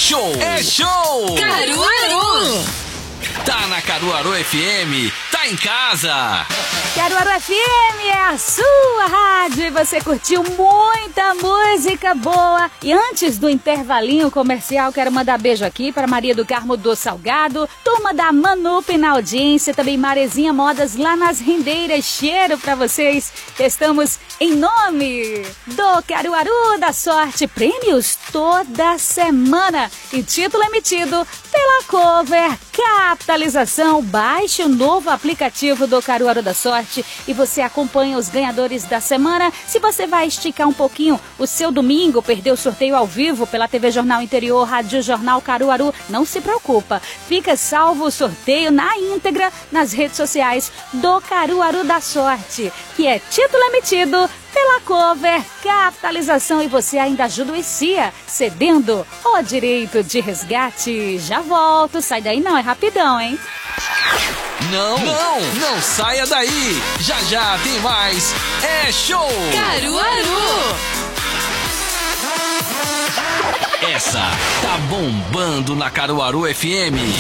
show! É show! Caruaru! Tá na Caruaru FM, tá em casa! Caruaru FM é a sua rádio e você curtiu muita música boa. E antes do intervalinho comercial, quero mandar beijo aqui para Maria do Carmo do Salgado, turma da Manup na audiência, também Marezinha Modas lá nas Rendeiras. Cheiro para vocês. Estamos em nome do Caruaru da Sorte, prêmios toda semana e título emitido pela Cover Capitalização. Baixe o novo aplicativo do Caruaru da Sorte e você acompanha os ganhadores da semana. Se você vai esticar um pouquinho o seu domingo, perder o sorteio ao vivo pela TV Jornal Interior, Rádio Jornal Caruaru, não se preocupa. Fica salvo o sorteio na íntegra nas redes sociais do Caruaru da Sorte, que é título emitido pela Cover Capitalização, e você ainda ajuda o ICIA, cedendo o direito de resgate. Já volto, sai daí não, é rapidão, hein? Não saia daí! Já tem mais! É show! Caruaru! Essa tá bombando na Caruaru FM.